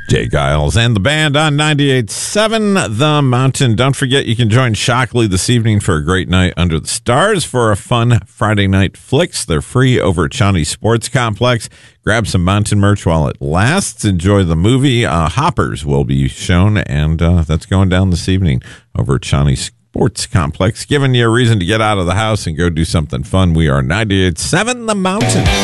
Jay Giles and the band on 98.7 The Mountain. Don't forget you can join Shockley this evening for a great night under the stars for a fun Friday night flicks. They're free over at Shawnee Sports Complex. Grab some Mountain merch while it lasts. Enjoy the movie. Hoppers will be shown, and that's going down this evening over at Shawnee Sports Complex, giving you a reason to get out of the house and go do something fun. We are 98.7 The Mountain.